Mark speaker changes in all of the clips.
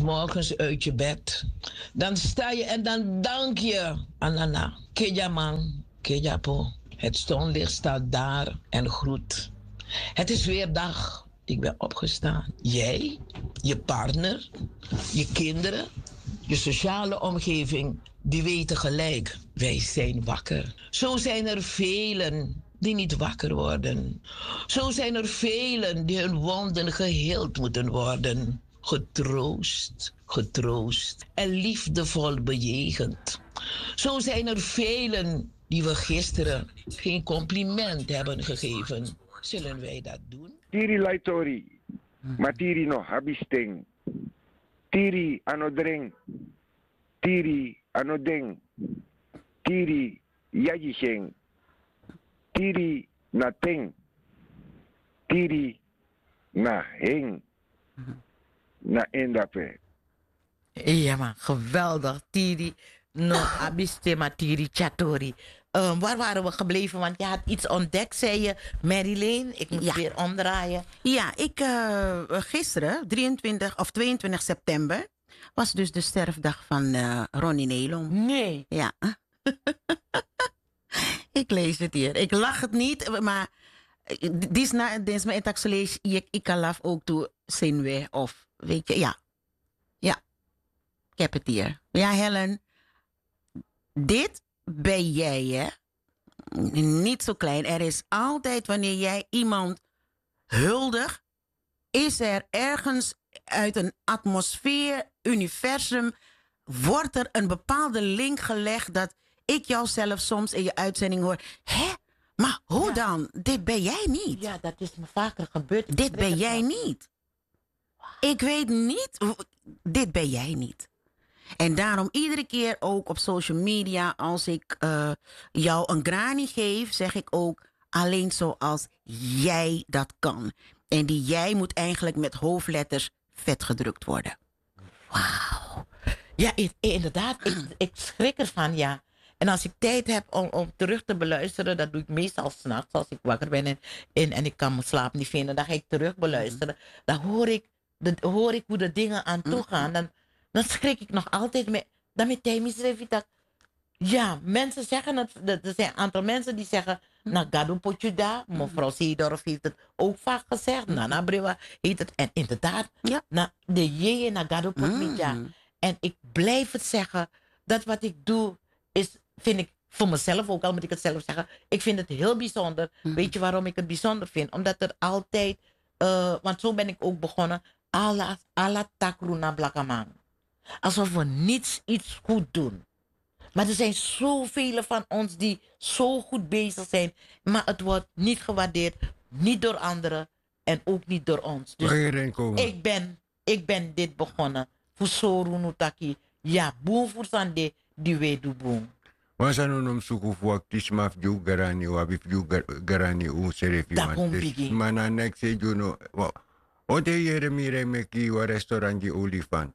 Speaker 1: morgens uit je bed. Dan sta je en dan dank je. Anana. Keja man. Keja po. Het zonlicht staat daar en groet. Het is weer dag. Ik ben opgestaan. Jij, je partner, je kinderen, je sociale omgeving, die weten gelijk. Wij zijn wakker. Zo zijn er velen die niet wakker worden. Zo zijn er velen die hun wonden geheeld moeten worden. Getroost, getroost en liefdevol bejegend. Zo zijn er velen die we gisteren geen compliment hebben gegeven. Zullen wij dat doen?
Speaker 2: Tiri laitori, matiri no habisteng. Tiri anodreng, tiri anodeng, tiri yajisheng, tiri nateng, tiri na heng, na endape.
Speaker 3: Ja man, geweldig. Tiri, no abistema tiri chatori. Waar waren we gebleven? Want je had iets ontdekt, zei je. Marilyn, ik moet weer omdraaien.
Speaker 4: Ja, gisteren, 23 of 22 september, was dus de sterfdag van Ronnie Nelom.
Speaker 3: Nee.
Speaker 4: Ja. Ik lees het hier. Ik lach het niet, maar dit is mijn taxelees. Ik kan laf ook toe zijn we of weet je, ja. Ja. Ik heb het hier. Ja, Helen. Dit ben jij, hè? Niet zo klein. Er is altijd, wanneer jij iemand huldigt, is er ergens uit een atmosfeer, universum, wordt er een bepaalde link gelegd dat ik jou zelf soms in je uitzending hoor. Hè? Maar hoe dan? Dit ben jij niet.
Speaker 3: Ja, dat is me vaker gebeurd.
Speaker 4: Dit ben jij niet. Ik weet niet. Dit ben jij niet. En daarom iedere keer ook op social media, als ik jou een granny geef, zeg ik ook alleen zoals jij dat kan. En die jij moet eigenlijk met hoofdletters vet gedrukt worden.
Speaker 3: Wauw. Ja, inderdaad. Ik schrik ervan, ja. En als ik tijd heb om terug te beluisteren, dat doe ik meestal 's nachts als ik wakker ben en ik kan mijn slaap niet vinden. Dan ga ik terug beluisteren. Dan hoor ik hoe de dingen aan toe gaan. Dan schrik ik nog altijd mee. Dan met hij dat. Ja, mensen zeggen het. Er zijn een aantal mensen die zeggen. Nagado potjuda. Mevrouw Seedorf heeft het ook vaak gezegd. Nana Brewa heet het. En inderdaad. Ja. De jeje Nagado potjuda. En ik blijf het zeggen. Dat wat ik doe vind ik voor mezelf ook al moet ik het zelf zeggen. Ik vind het heel bijzonder. Weet je waarom ik het bijzonder vind? Omdat er altijd. Want zo ben ik ook begonnen. Ala takruna blakamang. Alsof we iets goed doen. Maar er zijn zoveel van ons die zo goed bezig zijn. Maar het wordt niet gewaardeerd. Niet door anderen. En ook niet door ons. Dus ik ben dit begonnen. Voor Soru Nutaki. Ja, boem voor Sande. Die weet hoe boem.
Speaker 5: Maar ze noemen zoeken voor actisme of jou garani. Of if you garani u serefi. Maar na next say you know. Ote yere mire meki wa restaurant die olifant.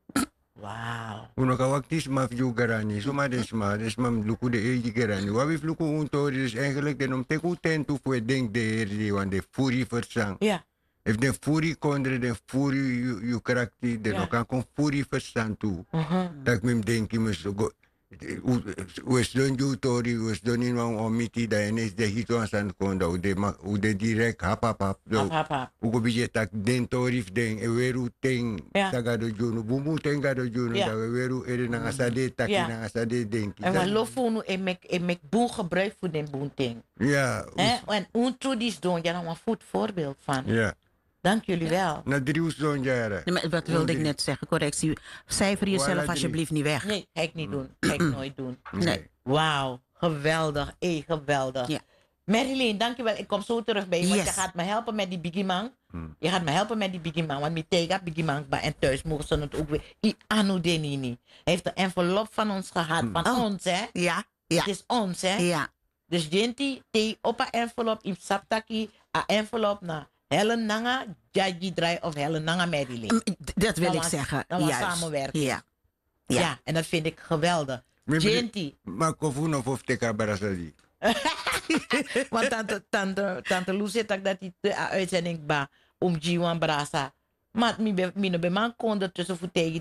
Speaker 3: Wow.
Speaker 5: Uno kawaktis maf ju garani, so ma luku de eji garani. Wat we luku untori is eigenlijk den om teku tentu voor denk de herdi wan de furi versang.
Speaker 3: Ja.
Speaker 5: If de furi kondre de furi you karakter de no kan kon furi versang tu. Dat mim denki me so go. Was don ju tori was don in wan omiti da enes de hito an san konda u de direct hap. U go bije tak den tori den eweru ten tagado juno bumu ten gado juno da eweru ere na asade tak na asade denki.
Speaker 3: En we lofu mek boel gebruik voor den boenting.
Speaker 5: Ja.
Speaker 3: En unto dis don ja nou een goed voorbeeld van.
Speaker 5: Ja.
Speaker 3: Dank jullie wel.
Speaker 5: Na 3 jaren.
Speaker 4: Nee, wat wilde ik net zeggen? Correctie. Cijfer jezelf alsjeblieft niet weg.
Speaker 3: Nee, ga ik niet doen. Ga ik nooit doen.
Speaker 4: Nee.
Speaker 3: Wauw, geweldig. Geweldig. Ja. Marilyn, dankjewel. Ik kom zo terug bij je. Want je gaat me helpen met die Biggie Man. Je gaat me helpen met die Biggie Man. Want Mitega Biggie Man. En thuis mogen ze het ook weer. I Anu Denini. Hij heeft een envelop van ons gehad. Van ons, hè?
Speaker 4: Ja.
Speaker 3: Het is ons, hè?
Speaker 4: Ja.
Speaker 3: Dus Jinti, op een envelop. In Saptaki. Een envelop naar Helen Nanga, Jaji Draai of Helen Nanga Marilyn.
Speaker 4: Dat wil ik zeggen.
Speaker 3: Dan we samenwerken. Ja, en dat vind ik geweldig. Jinti.
Speaker 5: Maar kofuno of teka barasadi.
Speaker 3: Want tante Lou zit dat die uitzending ba om Jiwan Brasa. Maar mijn man kon er tussen voor tegen